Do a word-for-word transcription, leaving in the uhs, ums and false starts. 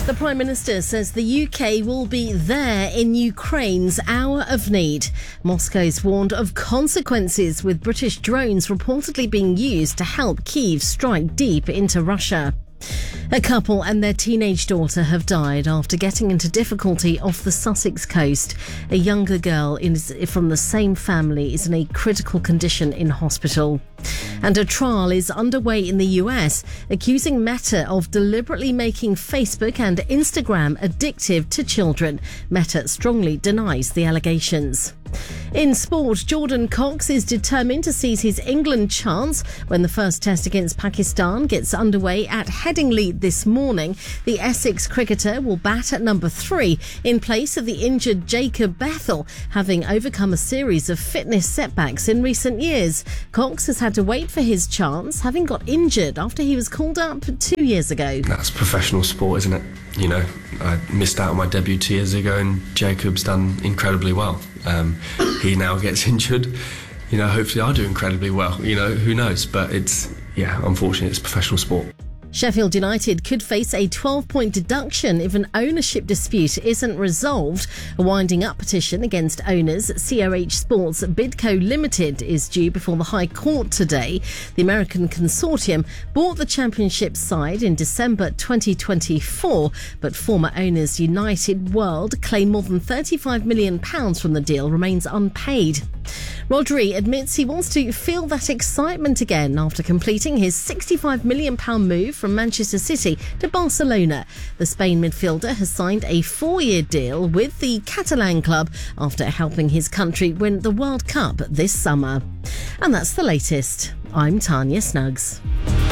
The Prime Minister says the U K will be there in Ukraine's hour of need. Moscow's warned of consequences, with British drones reportedly being used to help Kyiv strike deep into Russia. A couple and their teenage daughter have died after getting into difficulty off the Sussex coast. A younger girl is from the same family is in a critical condition in hospital. And a trial is underway in the U S accusing Meta of deliberately making Facebook and Instagram addictive to children. Meta strongly denies the allegations. In sport, Jordan Cox is determined to seize his England chance when the first test against Pakistan gets underway at Headingley this morning. The Essex cricketer will bat at number three in place of the injured Jacob Bethel, having overcome a series of fitness setbacks in recent years. Cox has had to wait for his chance, having got injured after he was called up two years ago. That's professional sport, isn't it? You know, I missed out on my debut two years ago and Jacob's done incredibly well. Um, he now gets injured. You know, hopefully I'll do incredibly well. You know, who knows? But it's, yeah, unfortunately, it's professional sport. Sheffield United could face a twelve-point deduction if an ownership dispute isn't resolved. A winding up petition against owners C R H Sports Bidco Limited is due before the High Court today. The American consortium bought the championship side in December twenty twenty-four, but former owners United World claim more than thirty-five million pounds from the deal remains unpaid. Rodri admits he wants to feel that excitement again after completing his sixty-five million pounds move from Manchester City to Barcelona. The Spain midfielder has signed a four-year deal with the Catalan club after helping his country win the World Cup this summer. And that's the latest. I'm Tanya Snuggs.